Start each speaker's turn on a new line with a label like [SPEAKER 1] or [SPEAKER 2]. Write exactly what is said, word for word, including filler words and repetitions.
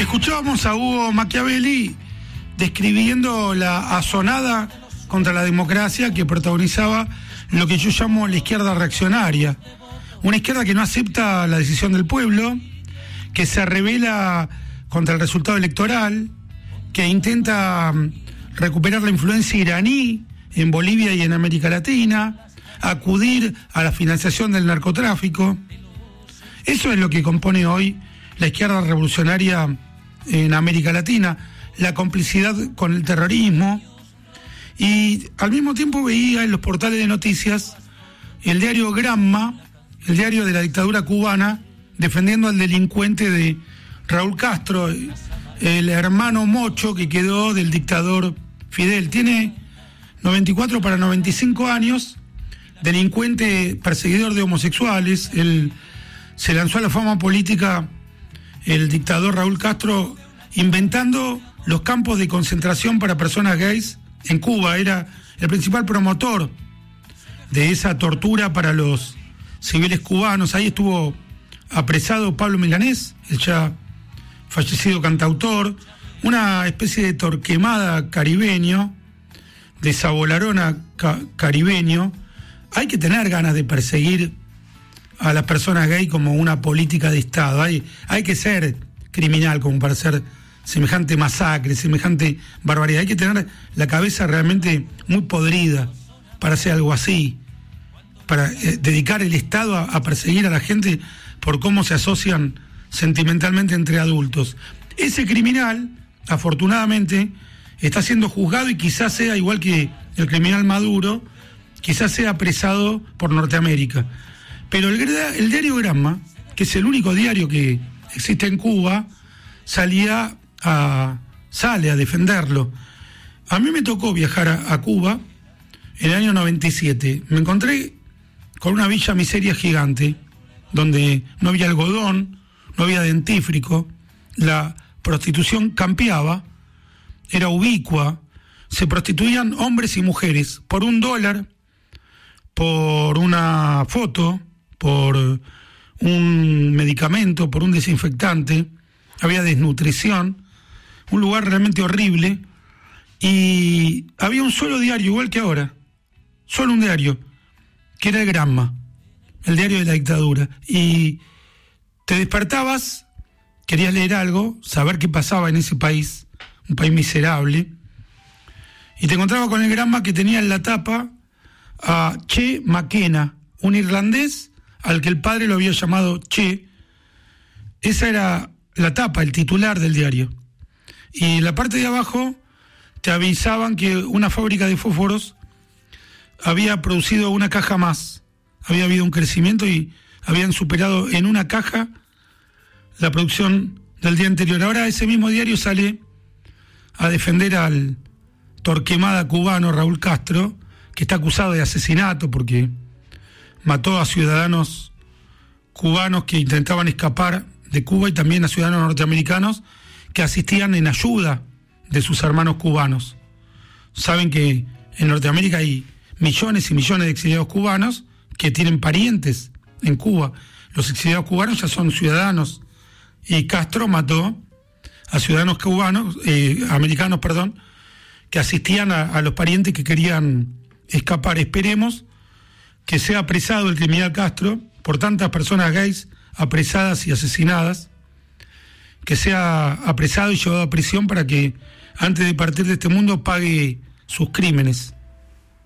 [SPEAKER 1] Escuchábamos a Hugo Machiavelli describiendo la asonada contra la democracia que protagonizaba lo que yo llamo la izquierda reaccionaria. Una izquierda que no acepta la decisión del pueblo, que se rebela contra el resultado electoral, que intenta recuperar la influencia iraní en Bolivia y en América Latina, acudir a la financiación del narcotráfico. Eso es lo que compone hoy la izquierda revolucionaria en América Latina, la complicidad con el terrorismo. Y al mismo tiempo veía en los portales de noticias el diario Granma, el diario de la dictadura cubana, defendiendo al delincuente de Raúl Castro, el hermano mocho que quedó del dictador Fidel. Tiene noventa y cuatro para noventa y cinco años, delincuente perseguidor de homosexuales. Él se lanzó a la fama política, el dictador Raúl Castro, inventando los campos de concentración para personas gays en Cuba. Era el principal promotor de esa tortura para los civiles cubanos. Ahí estuvo apresado Pablo Milanés, el ya fallecido cantautor, una especie de Torquemada caribeño, de Sabolarona ca- caribeño. Hay que tener ganas de perseguir a las personas gay como una política de Estado. Hay, hay que ser criminal como para hacer semejante masacre, semejante barbaridad. Hay que tener la cabeza realmente muy podrida para hacer algo así, para eh, dedicar el Estado a, a perseguir a la gente por cómo se asocian sentimentalmente entre adultos. Ese criminal, afortunadamente, está siendo juzgado y quizás sea, igual que el criminal Maduro, quizás sea apresado por Norteamérica. Pero el, el diario Granma, que es el único diario que existe en Cuba, salía a, sale a defenderlo. A mí me tocó viajar a, a Cuba en el año noventa y siete. Me encontré con una villa miseria gigante, donde no había algodón, no había dentífrico, la prostitución campeaba, era ubicua, se prostituían hombres y mujeres por un dólar, por una foto, por un medicamento, por un desinfectante. Había desnutrición, un lugar realmente horrible, y había un solo diario, igual que ahora, solo un diario, que era el Granma, el diario de la dictadura. Y te despertabas, querías leer algo, saber qué pasaba en ese país, un país miserable, y te encontrabas con el Granma, que tenía en la tapa a Che McKenna, un irlandés al que el padre lo había llamado Che. Esa era la tapa, el titular del diario. Y en la parte de abajo te avisaban que una fábrica de fósforos había producido una caja más. Había habido un crecimiento y habían superado en una caja la producción del día anterior. Ahora ese mismo diario sale a defender al Torquemada cubano Raúl Castro, que está acusado de asesinato porque mató a ciudadanos cubanos que intentaban escapar de Cuba y también a ciudadanos norteamericanos que asistían en ayuda de sus hermanos cubanos. Saben que en Norteamérica hay millones y millones de exiliados cubanos que tienen parientes en Cuba. Los exiliados cubanos ya son ciudadanos, y Castro mató a ciudadanos cubanos, eh, americanos, perdón, que asistían a, a los parientes que querían escapar. Esperemos que sea apresado el criminal Castro por tantas personas gays apresadas y asesinadas, que sea apresado y llevado a prisión para que antes de partir de este mundo pague sus crímenes.